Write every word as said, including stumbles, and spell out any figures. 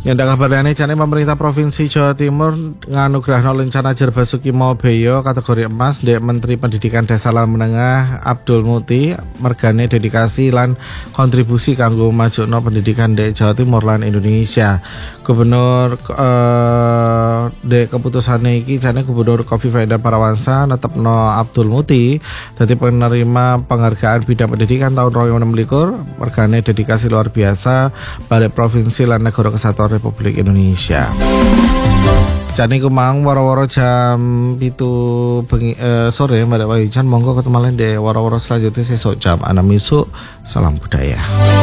Nyanda kabarane jane pemerintah Provinsi Jawa Timur nganugrahno lencana Jer Basuki Mawabeyo kategori emas Dek Menteri Pendidikan Dasar lan Menengah Abdul Muti mergane dedikasi lan kontribusi kanggo majukno pendidikan Dek Jawa Timur lan Indonesia. Gubernur eh, Dek keputusane iki jane Gubernur Kofifa Indar Parawansa netepno Abdul Muti dadi penerima penghargaan bidang pendidikan tahun dua ribu enam belas mergane dedikasi luar biasa balik provinsi lan negara kesatuan Republik Indonesia. Jane kumang waro-waro jam itu bengi, eh, sore Mbak Wahyujan monggo ketemu di waro-waro selanjutnya sesuk jam enam isuk. Salam budaya.